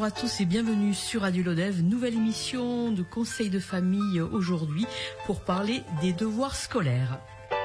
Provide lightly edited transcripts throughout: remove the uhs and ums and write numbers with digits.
Bonjour à tous et bienvenue sur Radio Lodève. Nouvelle émission de conseil de famille aujourd'hui pour parler des devoirs scolaires.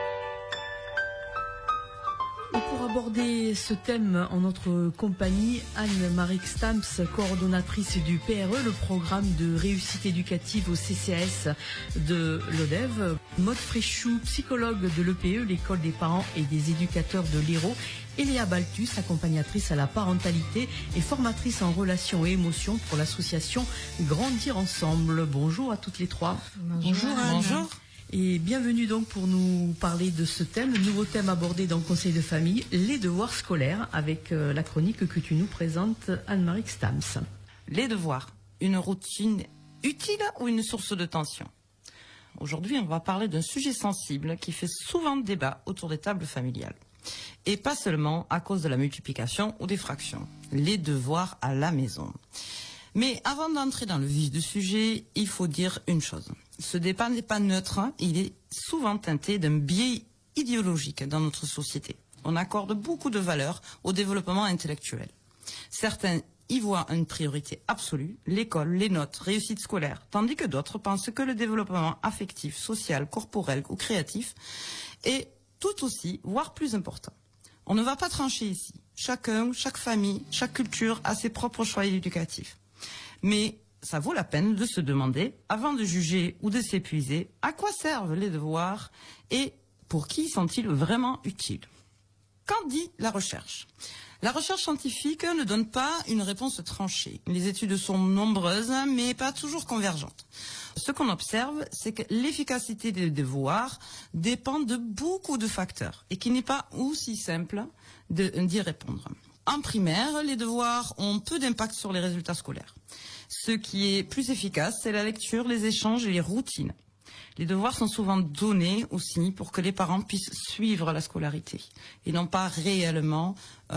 Et pour aborder ce thème en notre compagnie, Anne-Marie Stams, coordonnatrice du PRE, le programme de réussite éducative au CCAS de Lodève, Maude Fréchou, psychologue de l'EPE, l'école des parents et des éducateurs de l'Hérault, et Léa Balthus, accompagnatrice à la parentalité et formatrice en relations et émotions pour l'association Grandir Ensemble. Bonjour à toutes les trois. Bonjour Anne. Bonjour. Et bienvenue donc pour nous parler de ce thème, le nouveau thème abordé dans le conseil de famille, les devoirs scolaires, avec la chronique que tu nous présentes, Anne-Marie Stams. Les devoirs, une routine utile ou une source de tension? Aujourd'hui, on va parler d'un sujet sensible qui fait souvent débat autour des tables familiales. Et pas seulement à cause de la multiplication ou des fractions. Les devoirs à la maison. Mais avant d'entrer dans le vif du sujet, il faut dire une chose. Ce débat n'est pas neutre, il est souvent teinté d'un biais idéologique dans notre société. On accorde beaucoup de valeur au développement intellectuel. Certains y voient une priorité absolue, l'école, les notes, réussite scolaire, tandis que d'autres pensent que le développement affectif, social, corporel ou créatif est tout aussi, voire plus important. On ne va pas trancher ici. Chacun, chaque famille, chaque culture a ses propres choix éducatifs. Mais ça vaut la peine de se demander, avant de juger ou de s'épuiser, à quoi servent les devoirs et pour qui sont-ils vraiment utiles? Qu'en dit la recherche? La recherche scientifique ne donne pas une réponse tranchée. Les études sont nombreuses, mais pas toujours convergentes. Ce qu'on observe, c'est que l'efficacité des devoirs dépend de beaucoup de facteurs et qu'il n'est pas aussi simple d'y répondre. En primaire, les devoirs ont peu d'impact sur les résultats scolaires. Ce qui est plus efficace, c'est la lecture, les échanges et les routines. Les devoirs sont souvent donnés aussi pour que les parents puissent suivre la scolarité et n'ont pas réellement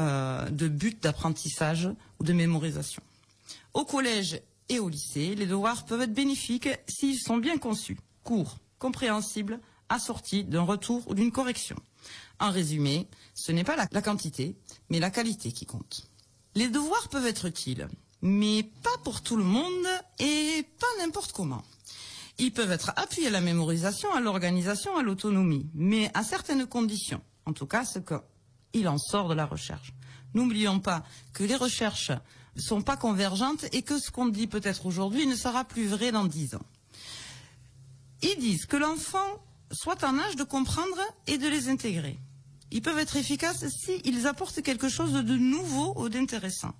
de but d'apprentissage ou de mémorisation. Au collège et au lycée, les devoirs peuvent être bénéfiques s'ils sont bien conçus, courts, compréhensibles, assortis d'un retour ou d'une correction. En résumé, ce n'est pas la quantité, mais la qualité qui compte. Les devoirs peuvent être utiles, mais pas pour tout le monde et pas n'importe comment. Ils peuvent être appuyés à la mémorisation, à l'organisation, à l'autonomie, mais à certaines conditions. En tout cas, ce qu'il en sort de la recherche. N'oublions pas que les recherches ne sont pas convergentes et que ce qu'on dit peut-être aujourd'hui ne sera plus vrai dans 10 ans. Ils disent que l'enfant soit en âge de comprendre et de les intégrer. Ils peuvent être efficaces s'ils apportent quelque chose de nouveau ou d'intéressant.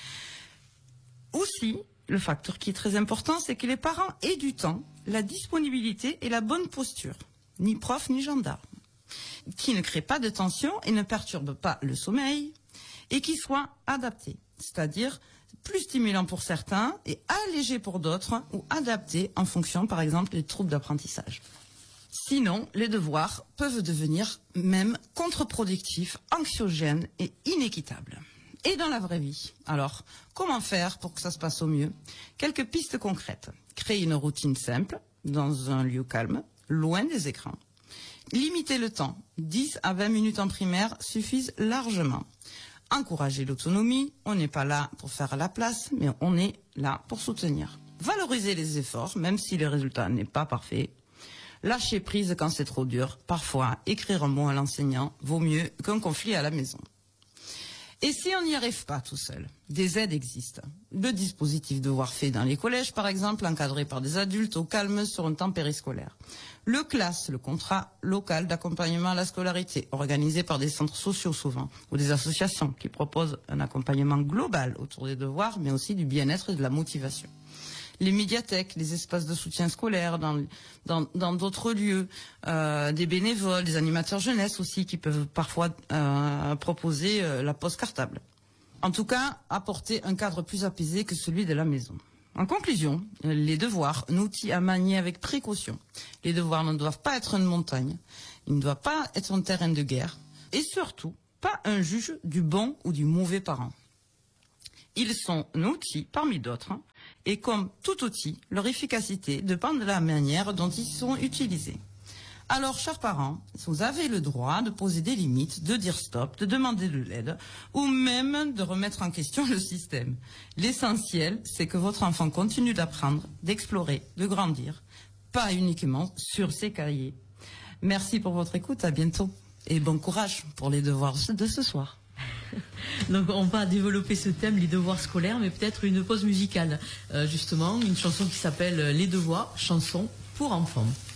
Aussi, le facteur qui est très important, c'est que les parents aient du temps, la disponibilité et la bonne posture. Ni prof, ni gendarme. Qui ne crée pas de tension et ne perturbe pas le sommeil et qui soit adapté. C'est-à-dire plus stimulant pour certains et allégé pour d'autres ou adapté en fonction, par exemple, des troubles d'apprentissage. Sinon, les devoirs peuvent devenir même contre-productifs, anxiogènes et inéquitables. Et dans la vraie vie, alors, comment faire pour que ça se passe au mieux? Quelques pistes concrètes. Créer une routine simple, dans un lieu calme, loin des écrans. Limiter le temps. 10 à 20 minutes en primaire suffisent largement. Encourager l'autonomie. On n'est pas là pour faire à la place, mais on est là pour soutenir. Valoriser les efforts, même si le résultat n'est pas parfait. Lâcher prise quand c'est trop dur. Parfois, écrire un mot à l'enseignant vaut mieux qu'un conflit à la maison. Et si on n'y arrive pas tout seul, des aides existent. Le dispositif Devoirs faits dans les collèges, par exemple, encadré par des adultes au calme sur un temps périscolaire. Le CLAS, le contrat local d'accompagnement à la scolarité, organisé par des centres sociaux souvent, ou des associations qui proposent un accompagnement global autour des devoirs, mais aussi du bien-être et de la motivation. Les médiathèques, les espaces de soutien scolaire dans d'autres lieux, des bénévoles, des animateurs jeunesse aussi qui peuvent parfois proposer la pause cartable. En tout cas, apporter un cadre plus apaisé que celui de la maison. En conclusion, les devoirs, un outil à manier avec précaution. Les devoirs ne doivent pas être une montagne, ils ne doivent pas être un terrain de guerre, et surtout, pas un juge du bon ou du mauvais parent. Ils sont un outil parmi d'autres, et comme tout outil, leur efficacité dépend de la manière dont ils sont utilisés. Alors, chers parents, vous avez le droit de poser des limites, de dire stop, de demander de l'aide, ou même de remettre en question le système. L'essentiel, c'est que votre enfant continue d'apprendre, d'explorer, de grandir, pas uniquement sur ses cahiers. Merci pour votre écoute, à bientôt. Et bon courage pour les devoirs de ce soir. Donc on va développer ce thème, les devoirs scolaires, mais peut-être une pause musicale. Justement, une chanson qui s'appelle Les Devoirs, chanson pour enfants.